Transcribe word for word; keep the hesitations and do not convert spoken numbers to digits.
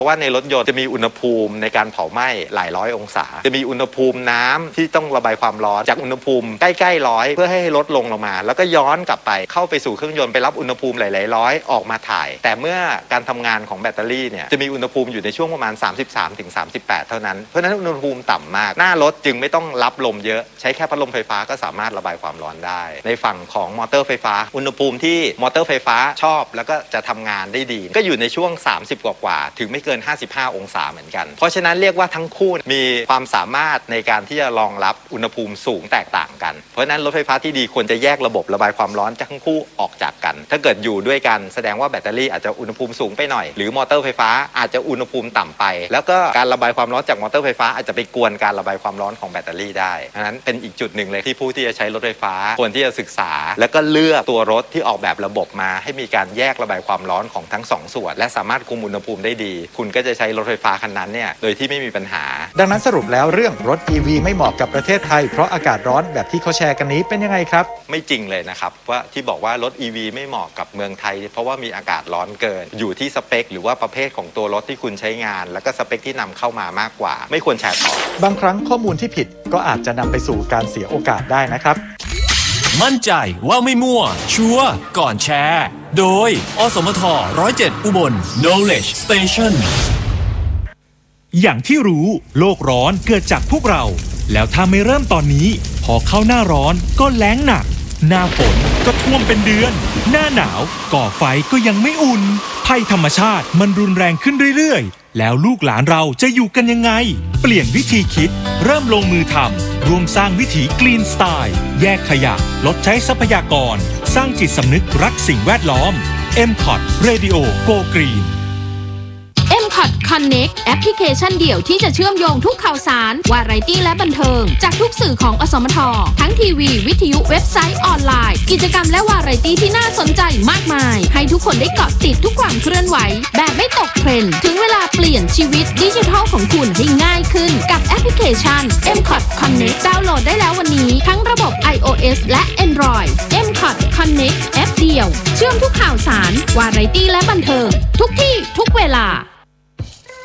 เพราะว่าในรถยนต์จะมีอุณหภูมิในการเผาไหม้หลายร้อยองศาจะมีอุณหภูมิน้ำที่ต้องระบายความร้อนจากอุณหภูมิใกล้ๆร้อยเพื่อให้ลดลงลงมาแล้วก็ย้อนกลับไปเข้าไปสู่เครื่องยนต์ไปรับอุณหภูมิหลายๆร้อยออกมาถ่ายแต่เมื่อการทำงานของแบตเตอรี่เนี่ยจะมีอุณหภูมิอยู่ในช่วงประมาณ สามสิบสามถึงสามสิบแปด เท่านั้นเพราะฉะนั้นอุณหภูมิต่ำมากหน้ารถจึงไม่ต้องรับลมเยอะใช้แค่พัดลมไฟฟ้าก็สามารถระบายความร้อนได้ในฝั่งของมอเตอร์ไฟฟ้าอุณหภูมิที่มอเตอร์ไฟฟ้าชอบแล้วก็จะทำงานได้ดีก็อยู่ในช่วงสามสิบกว่าๆถึงไม่เกินห้าสิบห้าองศาเหมือนกันเพราะฉะนั้นเรียกว่าทั้งคู่มีความสามารถในการที่จะรองรับอุณหภูมิสูงแตกต่างกันเพราะฉะนั้นรถไฟฟ้าที่ดีควรจะแยกระบบระบายความร้อนทั้งคู่ออกจากกันถ้าเกิดอยู่ด้วยกันแสดงว่าแบตเตอรี่อาจจะอุณหภูมิสูงไปหน่อยหรือมอเตอร์ไฟฟ้าอาจจะอุณหภูมิต่ำไปแล้วก็การระบายความร้อนจากมอเตอร์ไฟฟ้าอาจจะไปกวนการระบายความร้อนของแบตเตอรี่ได้ดังนั้นเป็นอีกจุดหนึ่งเลยที่ผู้ที่จะใช้รถไฟฟ้าควรที่จะศึกษาแล้วก็เลือกตัวรถที่ออกแบบระบบมาให้มีการแยกระบายความร้อนของทั้งสองส่วนและสามารถคุมอุณหภูมิได้ดีคุณก็จะใช้รถไฟฟ้าคันนั้นเนี่ยโดยที่ไม่มีปัญหาดังนั้นสรุปแล้วเรื่องรถ อี วี ไม่เหมาะกับประเทศไทยเพราะอากาศร้อนแบบที่เขาแชร์กันนี้เป็นยังไงครับไม่จริงเลยนะครับว่าที่บอกว่ารถ อี วี ไม่เหมาะกับเมืองไทยเพราะว่ามีอากาศร้อนเกินอยู่ที่สเปคหรือว่าประเภทของตัวรถที่คุณใช้งานแล้วก็สเปคที่นำเข้ามามากกว่าไม่ควรแชร์ต่อบางครั้งข้อมูลที่ผิดก็อาจจะนำไปสู่การเสียโอกาสได้นะครับมั่นใจว่าไม่มั่วชัวร์ก่อนแชร์โดยอสมทหนึ่งศูนย์เจ็ดอุบล Knowledge Station อย่างที่รู้โลกร้อนเกิดจากพวกเราแล้วถ้าไม่เริ่มตอนนี้พอเข้าหน้าร้อนก็แล้งหนักหน้าฝนก็ท่วมเป็นเดือนหน้าหนาวก่อไฟก็ยังไม่อุ่นภัยธรรมชาติมันรุนแรงขึ้นเรื่อยๆแล้วลูกหลานเราจะอยู่กันยังไงเปลี่ยนวิธีคิดเริ่มลงมือทำรวมสร้างวิถีกรีนสไตล์แยกขยะลดใช้ทรัพยากรสร้างจิตสำนึกรักสิ่งแวดล้อม เอ็ม คอ ที Radio Go Green เอ็ม คอ ที Connect แอปพลิเคชันเดี่ยวที่จะเชื่อมโยงทุกข่าวสารวาไรตี้และบันเทิงจากทุกสื่อของอสมททั้งทีวีวิทยุเว็บไซต์ออนไลน์กิจกรรมและวาไรตี้ที่น่าสนใจมากมายให้ทุกคนได้เกาะติดทุกความเคลื่อนไหวแบบไม่ตกเทรนด์ถึงเวลาเปลี่ยนชีวิตดิจิทัลของคุณให้ง่ายขึ้นกับแอปพลิเคชัน เอ็ม คอ ที Connect ดาวน์โหลดได้แล้ววันนี้ทั้งระบบ iOS และ Android เอ็ม คอ ที Connect แอปเดียวเชื่อมทุกข่าวสารวาไรตี้และบันเทิงทุกที่ทุกเวลา